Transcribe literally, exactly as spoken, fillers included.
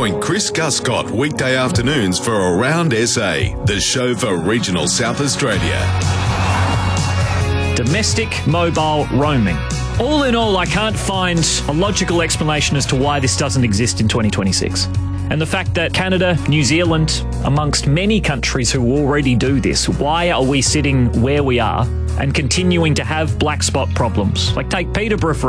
Join Chris Guscott weekday afternoons for Around S A, the show for regional South Australia. Domestic mobile roaming. All in all, I can't find a logical explanation as to why this doesn't exist in twenty twenty-six. And the fact that Canada, New Zealand, amongst many countries who already do this, why are we sitting where we are and continuing to have black spot problems? Like, take Peterborough for